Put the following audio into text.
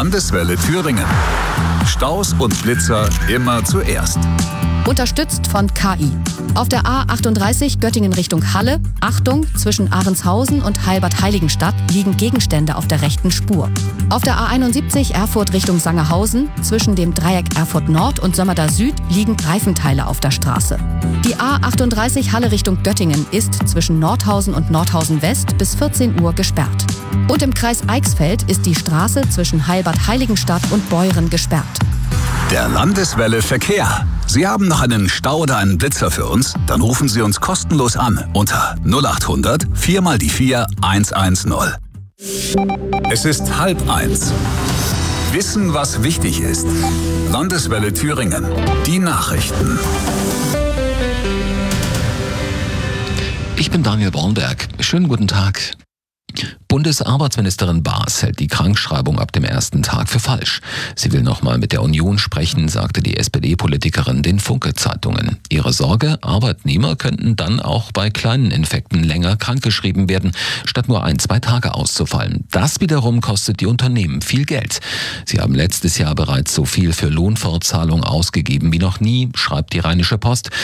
Landeswelle Thüringen. Staus und Blitzer immer zuerst. Unterstützt von KI. Auf der A38 Göttingen Richtung Halle, Achtung, zwischen Ahrenshausen und Heilbad-Heiligenstadt liegen Gegenstände auf der rechten Spur. Auf der A71 Erfurt Richtung Sangerhausen, zwischen dem Dreieck Erfurt Nord und Sömmerda Süd liegen Reifenteile auf der Straße. Die A38 Halle Richtung Göttingen ist zwischen Nordhausen und Nordhausen West bis 14 Uhr gesperrt. Und im Kreis Eichsfeld ist die Straße zwischen Heilbad-Heiligenstadt und Beuren gesperrt. Der Landeswelle Verkehr. Sie haben noch einen Stau oder einen Blitzer für uns? Dann rufen Sie uns kostenlos an unter 0800 4 mal die 4 110. Es ist 12:30. Wissen, was wichtig ist. Landeswelle Thüringen. Die Nachrichten. Ich bin Daniel Bornberg. Schönen guten Tag. Bundesarbeitsministerin Baas hält die Krankschreibung ab dem ersten Tag für falsch. Sie will nochmal mit der Union sprechen, sagte die SPD-Politikerin den Funke-Zeitungen. Ihre Sorge, Arbeitnehmer könnten dann auch bei kleinen Infekten länger krankgeschrieben werden, statt nur 1-2 Tage auszufallen. Das wiederum kostet die Unternehmen viel Geld. Sie haben letztes Jahr bereits so viel für Lohnfortzahlung ausgegeben wie noch nie, schreibt die Rheinische Post.